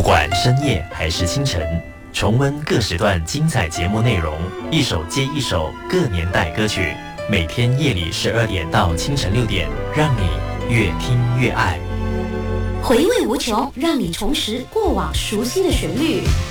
管深夜还是清晨，重温各时段精彩节目内容，一首接一首各年代歌曲，每天夜里12点到清晨6点，让你越听越爱。 回味无穷，让你重拾过往熟悉的旋律。